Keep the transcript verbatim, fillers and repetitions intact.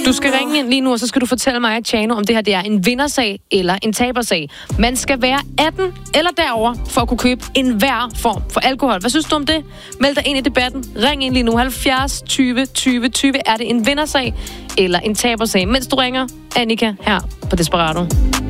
Du skal ringe ind lige nu, og så skal du fortælle mig, Tjano, om det her det er en vindersag eller en tabersag. Man skal være atten eller derover for at kunne købe enhver form for alkohol. Hvad synes du om det? Meld dig ind i debatten. Ring ind lige nu. halvfjerds tyve tyve tyve. Er det en vindersag eller en tabersag? Mens du ringer, Annika her på Desperado.